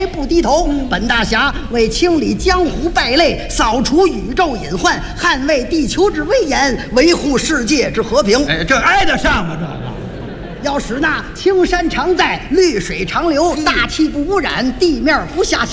不低头。本大侠为清理江湖败类，扫除宇宙隐患，捍卫地球之威严，维护世界之和平。 哎，这挨得上吗？这个要使那青山常在，绿水长流，大气不污染，地面不下陷。